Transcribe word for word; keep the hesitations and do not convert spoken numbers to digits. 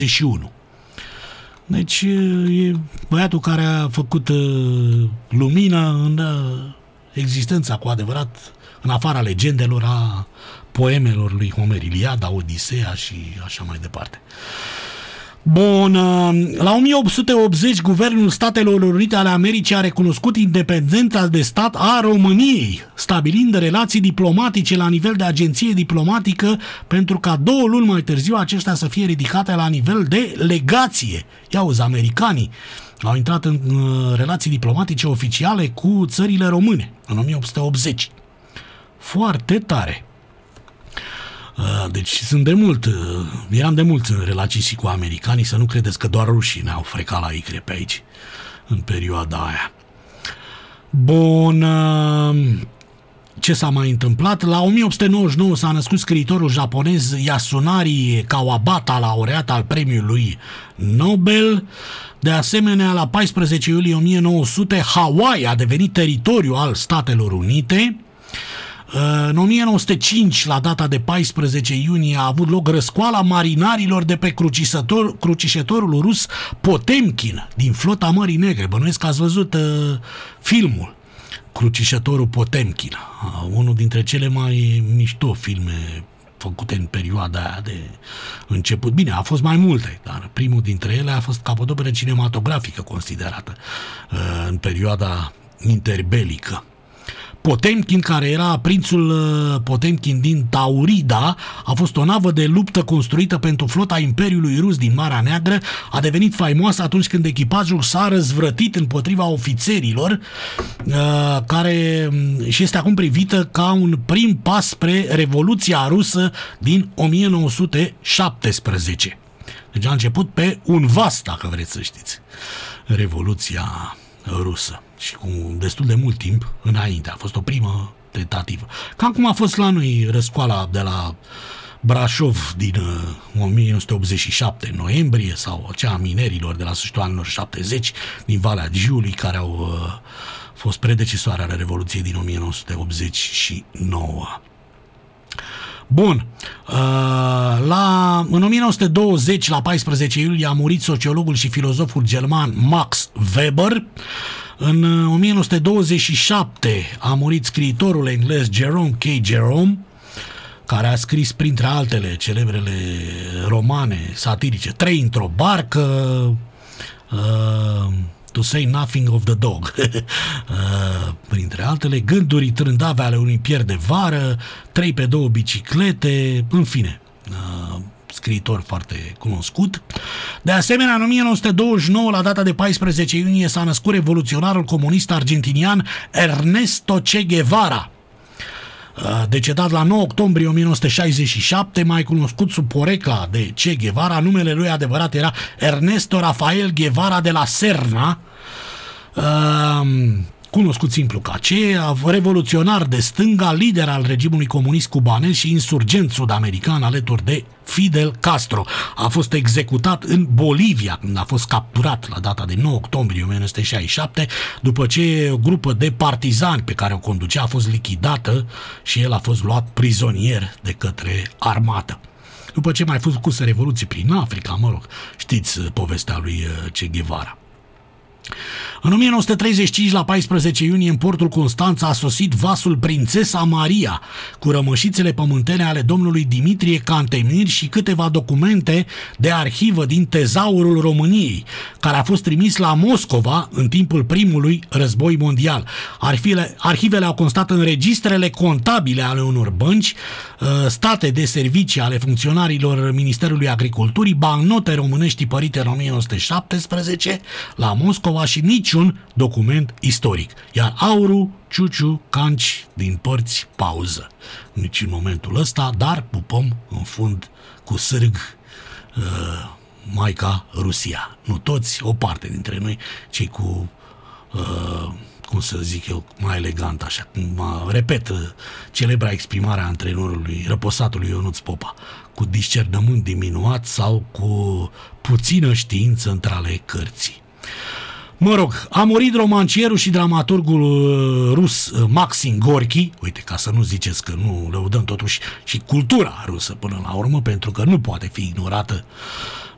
și unu. Deci e băiatul care a făcut uh, lumină în uh, existența cu adevărat, în afara legendelor, a poemelor lui Homer, Iliada, Odiseea și așa mai departe. Bun, la o mie opt sute optzeci, Guvernul Statelor Unite ale Americii a recunoscut independența de stat a României, stabilind relații diplomatice la nivel de agenție diplomatică, pentru ca două luni mai târziu acestea să fie ridicate la nivel de legație. Iauzi, americanii au intrat în uh, relații diplomatice oficiale cu țările române în o mie opt sute optzeci. Foarte tare. Deci sunt de mult, eram de mult în relații și cu americanii, să nu credeți că doar rușii ne-au frecat la icre pe aici, în perioada aia. Bun, ce s-a mai întâmplat? La o mie opt sute nouăzeci și nouă s-a născut scriitorul japonez Yasunari Kawabata, laureat al premiului Nobel. De asemenea, la paisprezece iulie o mie nouă sute, Hawaii a devenit teritoriu al Statelor Unite. În o mie nouă sute cinci, la data de paisprezece iunie, a avut loc răscoala marinarilor de pe crucișător, crucișătorul rus Potemkin din flota Mării Negre. Bănuiesc că ați văzut uh, filmul Crucișătorul Potemkin, uh, unul dintre cele mai mișto filme făcute în perioada aia de început. Bine, a fost mai multe, dar primul dintre ele a fost capodoperă cinematografică considerată uh, în perioada interbelică. Potemkin, care era prințul Potemkin din Taurida, a fost o navă de luptă construită pentru flota Imperiului Rus din Marea Neagră, a devenit faimoasă atunci când echipajul s-a răzvrătit împotriva ofițerilor, care și este acum privită ca un prim pas spre Revoluția Rusă din o mie nouă sute șaptesprezece. Deci a început pe un vas, dacă vreți să știți, Revoluția Rusă. Și cu destul de mult timp înainte. A fost o primă tentativă. Cam cum a fost la noi răscoala de la Brașov din uh, o mie nouă sute optzeci și șapte, în noiembrie, sau cea a minerilor de la sfârșitul anilor șaptezeci din Valea Giului, care au uh, fost predecesoare ale Revoluției din o mie nouă sute optzeci și nouă. Bun, uh, la, în o mie nouă sute douăzeci, la paisprezece iulie, a murit sociologul și filozoful german Max Weber. În o mie nouă sute douăzeci și șapte a murit scriitorul englez Jerome K. Jerome, care a scris, printre altele, celebrele romane satirice Trei într-o barcă, uh, To Say Nothing of the Dog, uh, printre altele, Gânduri trândave ale unui pier de vară, Trei pe două biciclete, în fine, uh, scriitor foarte cunoscut. De asemenea, în o mie nouă sute douăzeci și nouă, la data de paisprezece iunie, s-a născut revoluționarul comunist argentinian Ernesto Che Guevara, decedat la nouă octombrie o mie nouă sute șaizeci și șapte, mai cunoscut sub porecla de Che Guevara. Numele lui adevărat era Ernesto Rafael Guevara de la Serna, cunoscut simplu ca Che, revoluționar de stânga, lider al regimului comunist cubanez și insurgent sud-american alături de Fidel Castro. A fost executat în Bolivia când a fost capturat la data de nouă octombrie o mie nouă sute șaizeci și șapte, după ce o grupă de partizani pe care o conducea a fost lichidată și el a fost luat prizonier de către armată. După ce mai fost făcuse revoluții prin Africa, mă rog, știți povestea lui Che Guevara. În o mie nouă sute treizeci și cinci, la paisprezece iunie, în portul Constanța a sosit vasul Prințesa Maria cu rămășițele pământene ale domnului Dimitrie Cantemir și câteva documente de arhivă din Tezaurul României, care a fost trimis la Moscova în timpul primului război mondial. Arhivele, arhivele au constat în registrele contabile ale unor bănci, state de servicii ale funcționarilor Ministerului Agriculturii, bancnote românești tipărite în o mie nouă sute șaptesprezece la Moscova și niciun document istoric. Iar aurul, ciuciu, canci din părți, pauză. Nici în momentul ăsta, dar pupăm în fund cu sârg uh, Maica Rusia. Nu toți, o parte dintre noi, cei cu uh, cum să zic eu, mai elegant așa, mă repet celebra exprimarea antrenorului, răposatului Ionuț Popa, cu discernământ diminuat sau cu puțină știință între ale cărții. Mă rog, a murit romancierul și dramaturgul rus Maxim Gorki, uite, ca să nu ziceți că nu lăudăm totuși și cultura rusă până la urmă, pentru că nu poate fi ignorată